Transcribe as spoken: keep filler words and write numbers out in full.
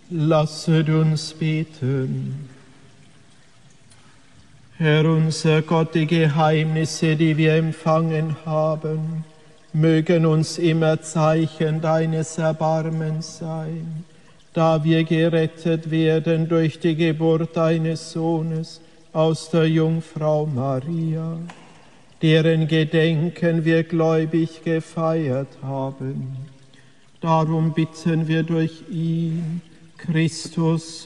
Lasset uns beten. Herr unser Gott, die Geheimnisse, die wir empfangen haben, mögen uns immer Zeichen deines Erbarmens sein, da wir gerettet werden durch die Geburt deines Sohnes aus der Jungfrau Maria, deren Gedenken wir gläubig gefeiert haben. Darum bitten wir durch ihn, Christus,